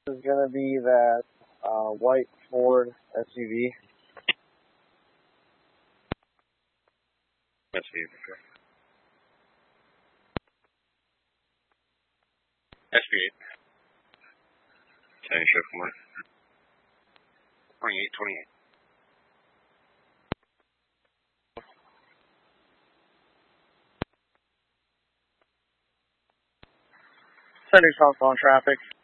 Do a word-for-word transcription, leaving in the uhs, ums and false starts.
This is going to be that uh, white Ford S U V. S U V. S V eight. Can you show from twenty-eight, twenty-eight. Setting southbound traffic.